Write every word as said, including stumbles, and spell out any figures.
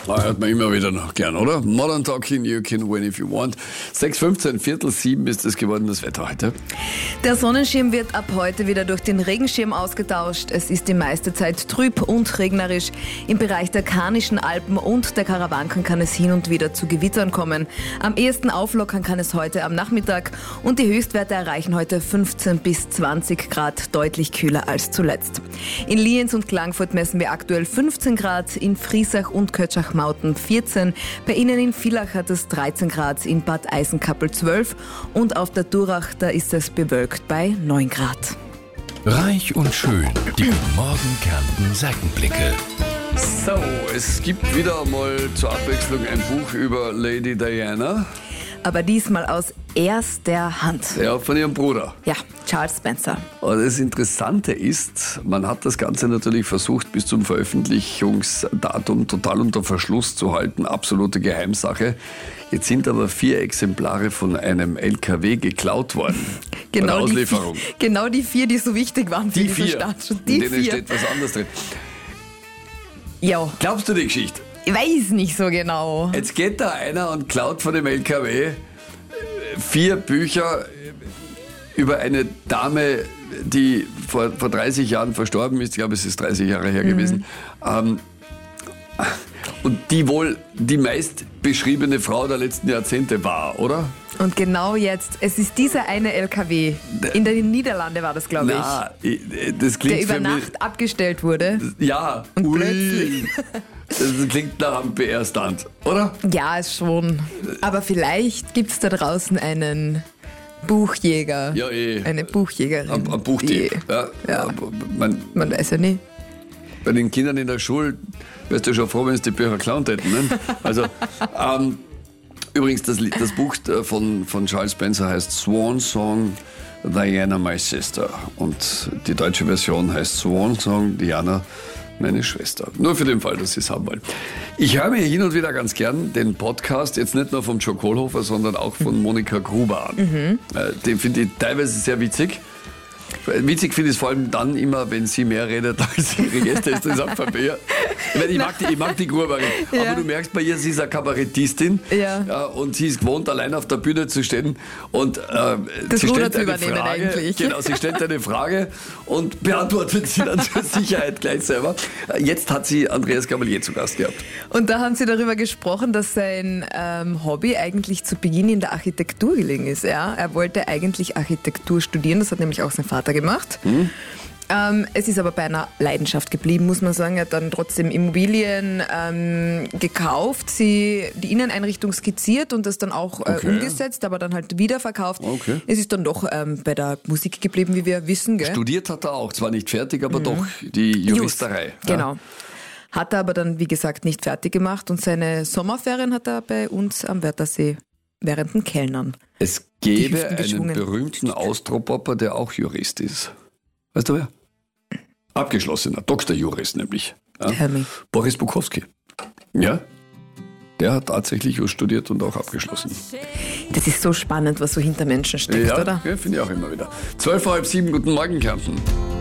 Da hört man immer wieder noch gern, oder? Modern Talking, you can win if you want. sechs fünfzehn, Viertel sieben ist es geworden, das Wetter heute. Der Sonnenschirm wird ab heute wieder durch den Regenschirm ausgetauscht. Es ist die meiste Zeit trüb und regnerisch. Im Bereich der Karnischen Alpen und der Karawanken kann es hin und wieder zu Gewittern kommen. Am ehesten auflockern kann es heute am Nachmittag und die Höchstwerte erreichen heute fünfzehn bis zwanzig Grad, deutlich kühler als zuletzt. In Lienz und Klagenfurt messen wir aktuell fünfzehn Grad, in Friesach und Kötschach-Mauten vierzehn, bei Ihnen in Villach hat es dreizehn Grad, in Bad Eisenkappel zwölf und auf der Durach, da ist es bewölkt bei neun Grad. Reich und schön, die Guten Morgen Kärnten Seitenblicke. So, es gibt wieder mal zur Abwechslung ein Buch über Lady Diana. Aber diesmal aus erster Hand. Ja, von ihrem Bruder. Ja, Charles Spencer. Und das Interessante ist, man hat das Ganze natürlich versucht, bis zum Veröffentlichungsdatum total unter Verschluss zu halten. Absolute Geheimsache. Jetzt sind aber vier Exemplare von einem L K W geklaut worden. Genau, bei der die Auslieferung. vier, genau die vier, die so wichtig waren für Die diesen vier, Startschuss. in Die denen vier. steht was anderes drin. Ja, Glaubst du die Geschichte? ich weiß nicht so genau. Jetzt geht da einer und klaut von dem L K W vier Bücher über eine Dame, die vor, vor dreißig Jahren verstorben ist. Ich glaube, es ist dreißig Jahre her gewesen. Ähm, und die wohl die meist beschriebene Frau der letzten Jahrzehnte war, oder? Und genau jetzt, es ist dieser eine L K W. In den Niederlanden war das, glaube ich. Na, ich, das klingt Der über für Nacht mich... abgestellt wurde. Ja, Und ui, plötzlich. Das klingt nach einem P R-Stand, oder? Ja, ist schon. Aber vielleicht gibt es da draußen einen Buchjäger. Ja, eh. Eine Buchjägerin. Ein, ein Buchdieb. die- Ja, Ja. Man, Man weiß ja nie. bei den Kindern in der Schule wärst du schon froh, wenn sie die Bücher geklaut hätten. Ne? Also, ähm, übrigens, das, Lied- das Buch von, von Charles Spencer heißt Swan Song, Diana, My Sister. Und die deutsche Version heißt Swan Song, Diana, meine Schwester. Nur für den Fall, dass Sie es haben wollen. Ich höre mir hin und wieder ganz gern den Podcast, jetzt nicht nur vom Joe Kohlhofer, sondern auch von Monika Gruber an. Mhm. Den finde ich teilweise sehr witzig. Witzig finde ich es vor allem dann immer, wenn sie mehr redet als ihre Gäste. Ist das auch verwehrt? Ich, meine, ich, mag die, ich mag die Gruberin, Ja. aber du merkst bei ihr, sie ist eine Kabarettistin. Ja. Ja, und sie ist gewohnt, allein auf der Bühne zu stehen. Und äh, Das sie Ruder stellt zu eine übernehmen Frage, eigentlich. Genau, sie stellt eine Frage und beantwortet sie dann zur Sicherheit gleich selber. Jetzt hat sie Andreas Gabalier zu Gast gehabt. Und da haben Sie darüber gesprochen, dass sein ähm, Hobby eigentlich zu Beginn in der Architektur gelegen ist. Ja? Er wollte eigentlich Architektur studieren, das hat nämlich auch sein Vater gemacht. Hm? Ähm, es ist aber bei einer Leidenschaft geblieben, muss man sagen. Er hat dann trotzdem Immobilien ähm, gekauft, sie, die Inneneinrichtung skizziert und das dann auch äh, Okay. umgesetzt, aber dann halt wieder verkauft. Okay. Es ist dann doch ähm, bei der Musik geblieben, wie wir wissen. Gell? Studiert hat er auch, zwar nicht fertig, aber doch die Juristerei. Just, genau. Hat er aber dann, wie gesagt, nicht fertig gemacht und seine Sommerferien hat er bei uns am Wörthersee während dem Kellnern. Es Die gäbe Hüften einen geschwungen. berühmten Austropopper, der auch Jurist ist. Weißt du wer? Abgeschlossener, Doktor Juris nämlich. Ja? Tell me. Boris Bukowski. Ja? Der hat tatsächlich Jus studiert und auch abgeschlossen. Das ist so spannend, was so hinter Menschen steckt, Ja, oder? ja finde ich auch immer wieder. Zwölf vor halb sieben, guten Morgen, Kärnten.